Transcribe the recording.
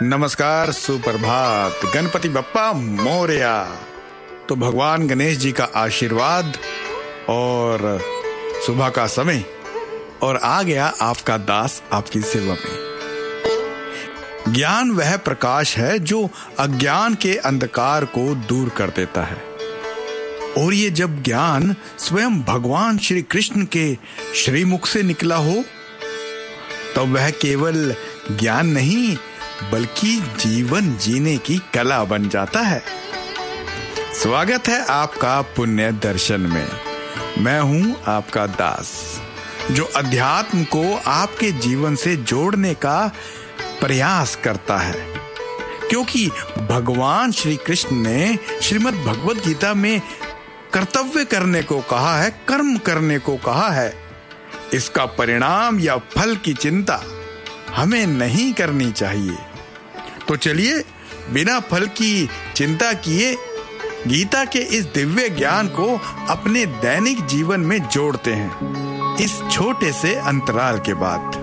नमस्कार, सुप्रभात, गणपति बप्पा मोरया। तो भगवान गणेश जी का आशीर्वाद और सुबह का समय और आ गया आपका दास आपकी सेवा में। ज्ञान वह प्रकाश है जो अज्ञान के अंधकार को दूर कर देता है, और ये जब ज्ञान स्वयं भगवान श्री कृष्ण के श्रीमुख से निकला हो तो वह केवल ज्ञान नहीं बल्कि जीवन जीने की कला बन जाता है। स्वागत है आपका पुण्य दर्शन में। मैं हूं आपका दास जो अध्यात्म को आपके जीवन से जोड़ने का प्रयास करता है, क्योंकि भगवान श्री कृष्ण ने श्रीमद् भगवद गीता में कर्तव्य करने को कहा है, कर्म करने को कहा है। इसका परिणाम या फल की चिंता हमें नहीं करनी चाहिए। तो चलिए बिना फल की चिंता किए गीता के इस दिव्य ज्ञान को अपने दैनिक जीवन में जोड़ते हैं, इस छोटे से अंतराल के बाद।